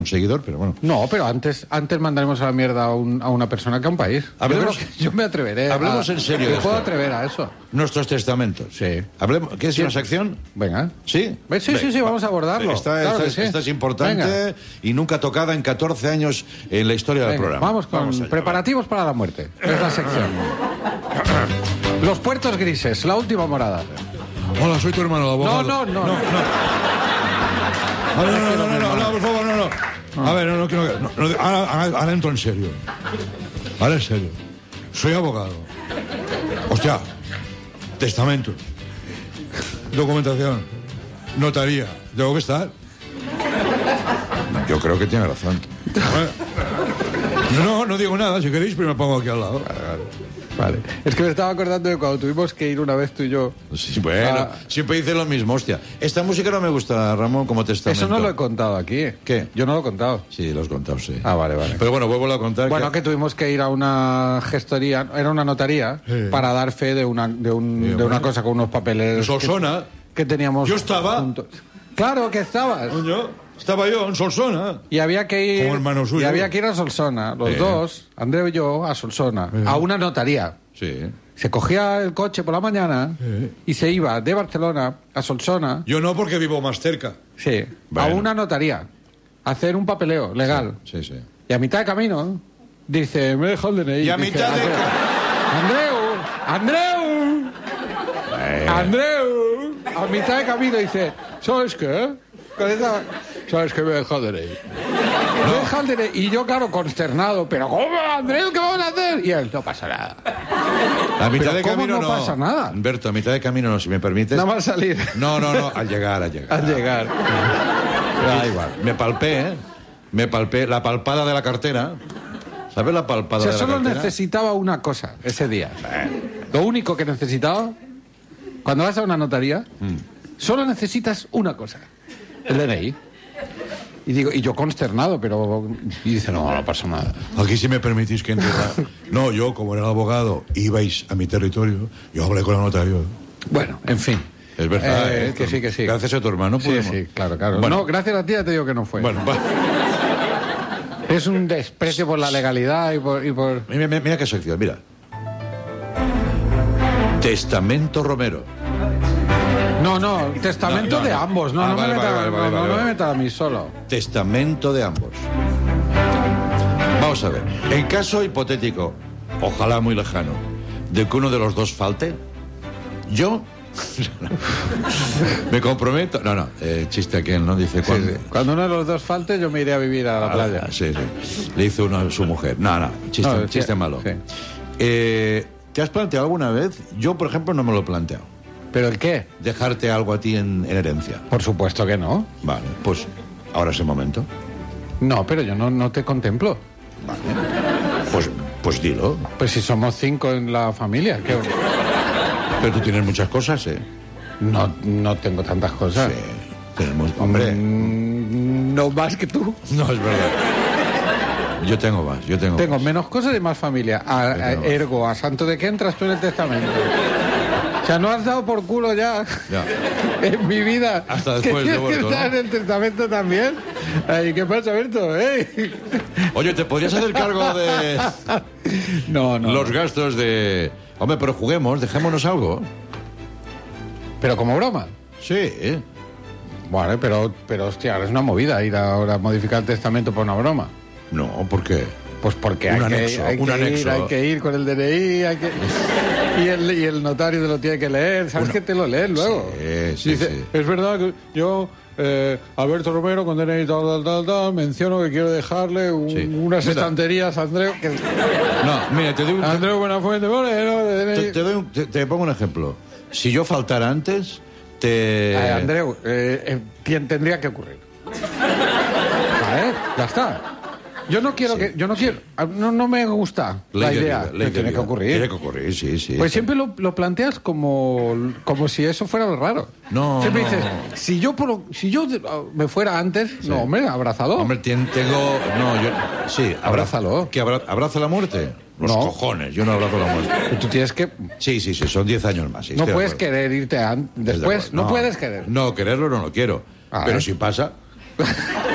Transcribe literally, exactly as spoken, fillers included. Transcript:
un seguidor, pero bueno. No, pero antes antes mandaremos a la mierda a, un, a una persona que a un país. Hablemos, yo, creo que yo me atreveré. Hablemos a, en serio. Me de puedo esto. atrever a eso. Nuestros testamentos. Sí. Hablemos, ¿qué es Sí. una sección? Venga. ¿Sí? Sí, sí, sí, sí, vamos a abordarlo. Esta, Claro esta que es, sí. esta es importante. Venga. Y nunca tocada en catorce años en la historia del Venga, programa. vamos con allá, preparativos para la muerte. Es la sección. Los puertos grises, la última morada. va. Hola, soy tu hermano, el abogado. No, no, no. no, no. A ver, no, no, no, no, no, por favor, no, no. A ver, no, no quiero... No, no, ahora, ahora, ahora entro en serio. Ahora en serio. Soy abogado. Hostia. Testamento. Documentación. Notaría. ¿Tengo que estar? Yo creo que tiene razón. No, no, no digo nada. Si queréis, pero me pongo aquí al lado. Vale. Es que me estaba acordando de cuando tuvimos que ir una vez tú y yo. Sí, bueno, Ah. siempre dice lo mismo, hostia. Esta música no me gusta, Ramón, como testamento. Eso no lo he contado aquí. ¿Qué? Yo no lo he contado. Sí, lo has contado, sí. Ah, vale, vale. Pero bueno, vuelvo a contar Bueno, que tuvimos que ir a una gestoría, era una notaría, Sí. para dar fe de una, de un, Sí, de bueno. una cosa con unos papeles. Solsona. Que, que teníamos. Yo estaba. juntos. Claro que estabas. Coño, estaba yo en Solsona. Y había que ir. Como hermano suyo. Y había que ir a Solsona, los Sí. dos, Andreu y yo, a Solsona, Sí. a una notaría. Sí. Se cogía el coche por la mañana Sí. y se iba de Barcelona a Solsona, Yo no, porque vivo más cerca. sí, Bueno. a una notaría, a hacer un papeleo legal. Sí, sí. Y a mitad de camino dice, me he dejado el D N I. Y a Dice, mitad de... Andreu, Andreu, Eh. Andreu, a mitad de camino dice, ¿sabes qué? Con esa- ¿Sabes qué? Me he dejado el D N I. Me he dejado el D N I. Y yo, claro, consternado, pero ¿cómo, Andreu? ¿Qué vamos a hacer? Y él, no pasa nada. A mitad Pero de ¿cómo camino no no. pasa nada? Humberto, a mitad de camino no, si me permites. Nada más salir. No, no, no, al llegar, al llegar. Al llegar. Da igual. Me palpé, ¿eh? Me palpé la palpada de la cartera. ¿Sabes la palpada O sea, de la solo cartera? necesitaba una cosa ese día. Lo único que necesitaba, cuando vas a una notaría, solo necesitas una cosa. El D N I. Y digo, y yo consternado, pero... Y dice, no, no pasa nada. Aquí si me permitís que entre. la- No, yo, como era el abogado, ibais a mi territorio, yo hablé con el notario. Bueno, en fin. Es verdad, Eh, ¿eh? que sí, que sí. Gracias a tu hermano Sí, pudimos. sí, claro, claro. Bueno. No, gracias a ti ya te digo que no fue. Bueno, va. Es un desprecio por la legalidad y por... Y por... Mira, mira, mira qué sección, mira. Testamento Romero. No, no, testamento No, no, de no. ambos. No, Ah, no, vale, me meta, vale, vale, no, vale, no, no vale. me meta a mí solo. Testamento de ambos. Vamos a ver. En caso hipotético, ojalá muy lejano, de que uno de los dos falte, yo me comprometo. No, no, eh, chiste aquel, ¿no? Dice, Sí, cuando. sí. Cuando uno de los dos falte, yo me iré a vivir a la playa. Ah, sí, sí. Le hizo uno a su mujer. No, no, chiste, No, chiste sí, malo. sí. Eh, ¿Te has planteado alguna vez? Yo, por ejemplo, no me lo he planteado. ¿Pero el qué? Dejarte algo a ti en, en herencia. Por supuesto que no. Vale, pues ahora es el momento. No, pero yo no, no te contemplo. Vale. Pues, pues dilo. Pues si somos cinco en la familia, que Pero tú tienes muchas cosas, ¿eh? no, no tengo tantas cosas. Sí. Tenemos, hombre. Mm, no más que tú. No, es verdad. Yo tengo más, yo tengo, Tengo más. menos cosas y más familia. A, a- tengo más. ergo, ¿a santo de qué entras tú en el testamento? O sea, no has dado por culo ya Ya. en mi vida. Hasta después ¿Que de tienes que muerto, estar ¿no? en el testamento también? Ay, ¿qué pasa, Berto? ¿Eh? Oye, ¿te podrías hacer cargo de No, no. los no. gastos de... Hombre, pero juguemos, dejémonos algo. Pero como broma. Sí, ¿eh? Vale, pero, pero hostia, ahora es una movida ir ahora a modificar el testamento por una broma. No, ¿por qué? Pues porque Un hay, anexo, que, hay, un que anexo. Ir, hay que ir con el D N I, hay que... Y el, y el notario te lo tiene que leer, ¿sabes Una- que te lo lees luego? Sí, sí, Dice, sí. es verdad que yo, eh, Alberto Romero, con D N I tal, tal, tal, tal, menciono que quiero dejarle un- Sí. unas Mira. estanterías a Andreu, que... No, mira, te doy un... Andreu Buenafuente, Moreno, de D N I... Te, te doy un- te- te pongo un ejemplo. Si yo faltara antes, te... Eh, Andreu, eh, eh, ¿quién tendría que ocurrir? ¿Vale? Ya está. Yo no quiero Sí, que... Yo no quiero... No, no me gusta Ley la de idea. vida, ley que de tiene que vida. ocurrir. Tiene que ocurrir, sí, sí. Pues siempre lo, lo planteas como, como si eso fuera lo raro. No, Siempre no. dices, si yo, por lo- si yo de- me fuera antes, no, hombre, abrázalo. Hombre, tien- tengo... No, yo... Sí, Abrázalo. ¿Que abra- abraza la muerte? Los No. cojones, yo no abrazo la muerte. Tú tienes que... Sí, sí, sí, son diez años más. sí, No estoy de puedes acuerdo. querer irte an- Estoy de después. acuerdo. No, puedes querer. No, quererlo no lo quiero. Ah, pero ¿eh? si pasa...